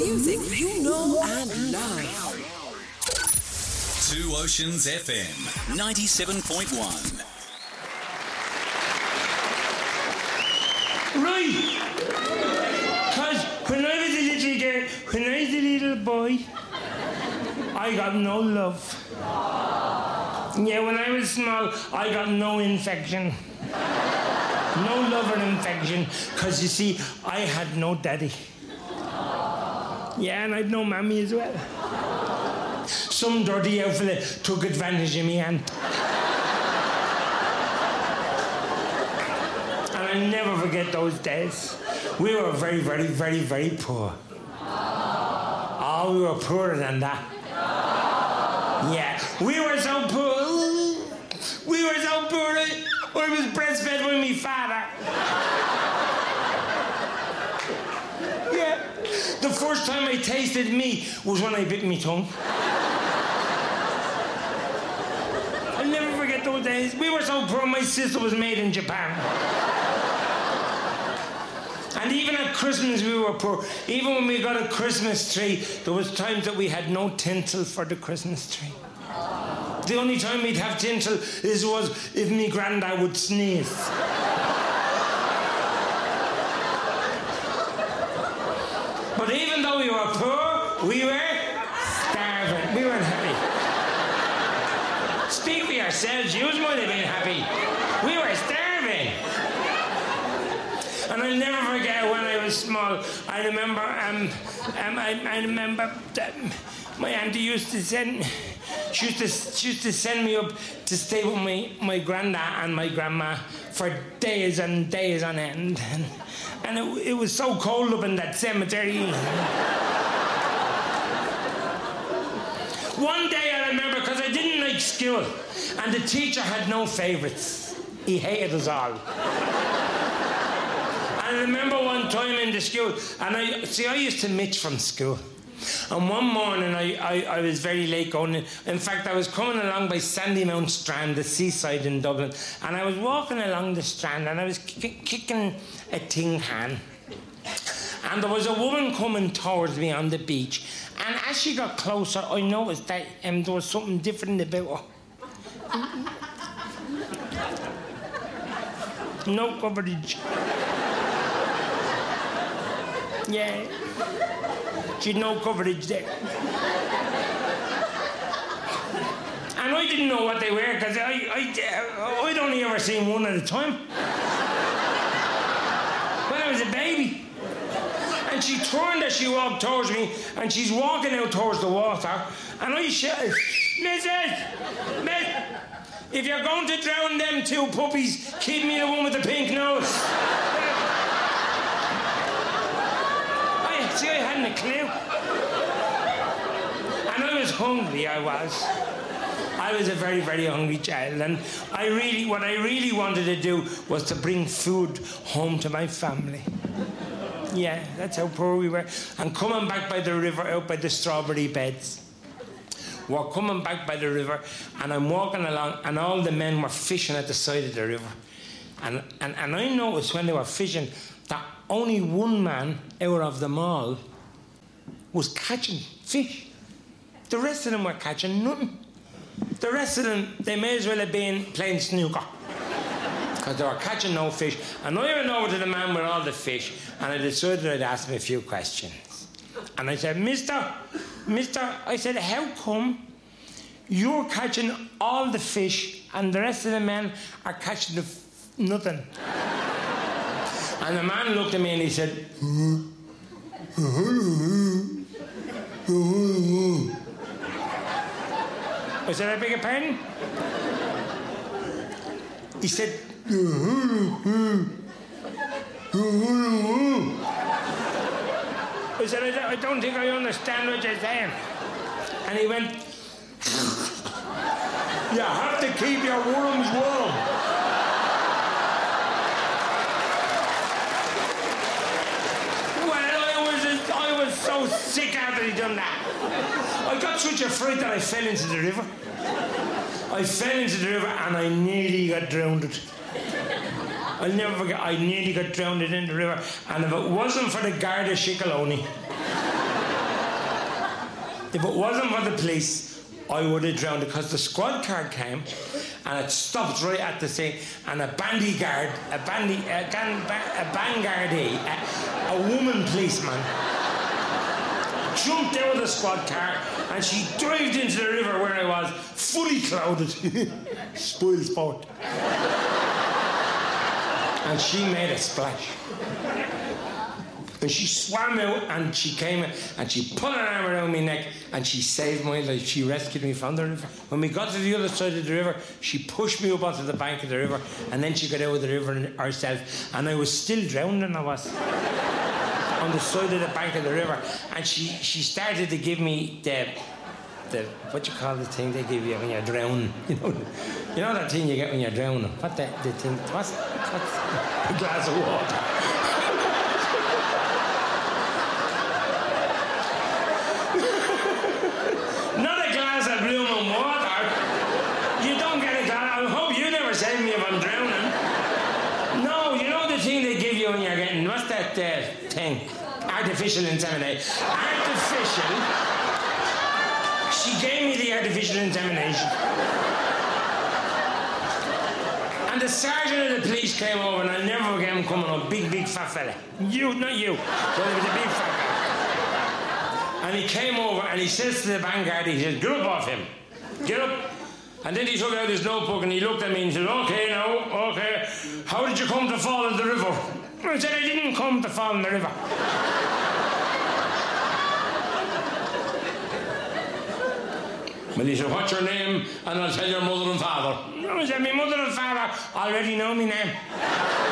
Music you know and love. Two Oceans FM 97.1. Right, because when I was a little girl, when I was a little boy, I got no love. Yeah, when I was small, I got no infection. No love or infection, because you see, I had no daddy. Yeah, and I'd no mammy as well. Some dirty outfella took advantage of me aunt. And I'll never forget those days. We were very, very, very, very poor. Oh, we were poorer than that. Yeah, we were so poor. We were so poor. I was breastfed by my father. Yeah. The first time I tasted meat was when I bit my tongue. I'll never forget those days. We were so poor, my sister was made in Japan. And even at Christmas we were poor. Even when we got a Christmas tree, there was times that we had no tinsel for the Christmas tree. The only time we'd have tinsel was if me granddad would sneeze. But even though we were poor, we were starving. We weren't happy. Speak for yourselves, you might have been happy. We were starving. And I'll never forget when I was small. I remember, my auntie used to send. She used to send me up to stay with my granddad and my grandma for days and days on end. And it was so cold up in that cemetery. One day I remember, because I didn't like school, and the teacher had no favourites. He hated us all. And I remember one time in the school, and I used to mitch from school. And one morning I was very late going in. In fact, I was coming along by Sandymount Strand, the seaside in Dublin, and I was walking along the strand and I was kicking a tin can. And there was a woman coming towards me on the beach, and as she got closer I noticed that there was something different about her. No coverage. Yeah. She'd no coverage there. And I didn't know what they were, because I'd only ever seen one at a time. When I was a baby. And she turned as she walked towards me, and she's walking out towards the water, and I shouted, Miss, if you're going to drown them two puppies, keep me the one with the pink nose. See, I hadn't a clue. And I was hungry, I was. I was a very, very hungry child. And what I really wanted to do was to bring food home to my family. Yeah, that's how poor we were. And coming back by the river, out by the strawberry beds. We're coming back by the river, and I'm walking along, and all the men were fishing at the side of the river. And I noticed when they were fishing that only one man out of them all was catching fish. The rest of them were catching nothing. The rest of them, they may as well have been playing snooker, because they were catching no fish. And I went over to the man with all the fish, and I decided I'd ask him a few questions. And I said, Mister, I said, how come you're catching all the fish and the rest of the men are catching nothing? And the man looked at me and he said, I said, I beg your pardon? He said, I said, I don't think I understand what you're saying. And he went, you have to keep your worms warm. I was so sick after he'd done that. I got such a fright that I fell into the river. I fell into the river and I nearly got drowned. I'll never forget, I nearly got drowned in the river, and if it wasn't for the Garda Síochána, If it wasn't for the police, I would have drowned because the squad car came and it stopped right at the thing, and a bandyguard, a bangardie, a woman policeman jumped out of the squad car and she dived into the river where I was, fully clouded. Spoil sport. And she made a splash. And she swam out and she came and she put her arm around my neck and she saved my life. She rescued me from the river. When we got to the other side of the river, she pushed me up onto the bank of the river and then she got out of the river herself. And I was still drowning, I was. On the side of the bank of the river. And she started to give me the what you call the thing they give you when you're drowning. You know that thing you get when you're drowning? What the thing? What's a glass of water? Not a glass of blooming water. You don't get a glass. I hope you never save me if I'm drowning. No, you know the thing they give you when you're getting, what's that thing? Artificial insemination. Artificial. She gave me the artificial insemination. And the sergeant of the police came over, and I'll never forget him coming up, big fat fella. You, not you, but he was a big fat fella. And he came over and he says to the vanguard, he says, get up off him. Get up. And then he took out his notebook and he looked at me and he said, okay now, okay. How did you come to fall in the river? I said, I didn't come to fall in the river. Well, he said, what's your name? And I'll tell your mother and father. I said, my mother and father already know my name.